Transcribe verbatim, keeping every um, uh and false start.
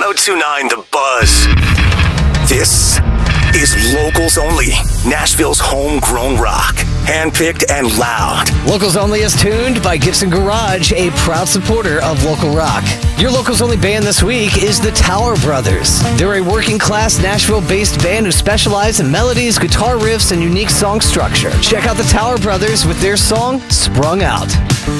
oh two point nine The Buzz. This is Locals Only, Nashville's homegrown rock. Handpicked and loud. Locals Only is tuned by Gibson Garage, a proud supporter of local rock. Your Locals Only band this week is the Tower Brothers. They're a working-class Nashville-based band who specialize in melodies, guitar riffs, and unique song structure. Check out the Tower Brothers with their song, Sprung Out.